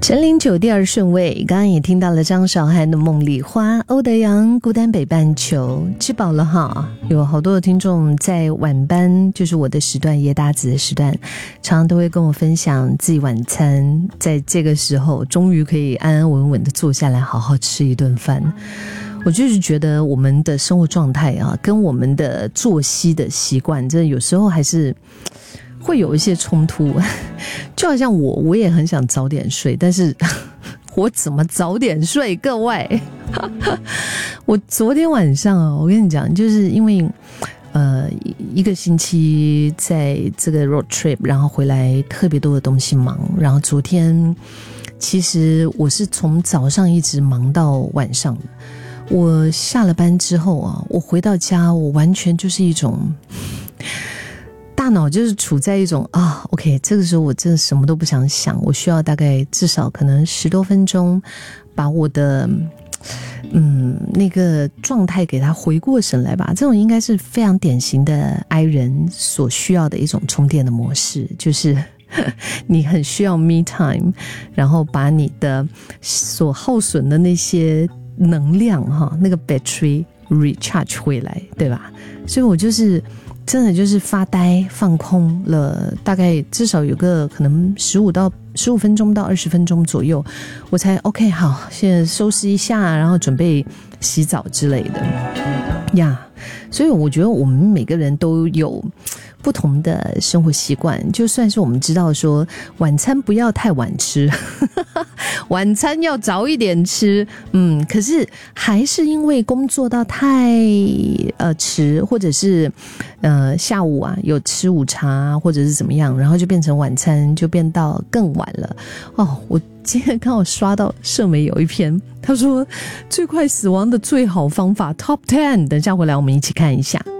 陈零九第二顺位，刚刚也听到了张韶涵的《梦里花》，欧德阳《孤单北半球》，吃饱了哈。有好多的听众在晚班，就是我的时段，夜搭子的时段，常常都会跟我分享自己晚餐，在这个时候终于可以安安稳稳的坐下来好好吃一顿饭。我就是觉得我们的生活状态啊，跟我们的作息的习惯，真的有时候还是会有一些冲突。就好像我也很想早点睡，但是我怎么早点睡？各位，我昨天晚上啊，我跟你讲，就是因为一个星期在这个 road trip， 然后回来特别多的东西忙，然后昨天其实我是从早上一直忙到晚上的。我下了班之后啊，我回到家，我完全就是一种大脑就是处在一种OK， 这个时候我真的什么都不想想，我需要大概至少可能10多分钟把我的那个状态给它回过神来吧。这种应该是非常典型的 I 人所需要的一种充电的模式，就是你很需要 me time， 然后把你的所耗损的那些能量那个 battery recharge 回来，对吧？所以我就是真的就是发呆放空了，大概至少有个可能15分钟到20分钟左右，我才 OK 好，现在收拾一下，然后准备洗澡之类的呀。所以我觉得我们每个人都有不同的生活习惯，就算是我们知道说晚餐不要太晚吃晚餐要早一点吃，可是还是因为工作到太迟，或者是下午啊有吃午茶或者是怎么样，然后就变成晚餐就变到更晚了。我今天刚好刷到社媒有一篇，他说最快死亡的最好方法 Top 10， 等一下回来我们一起看一下。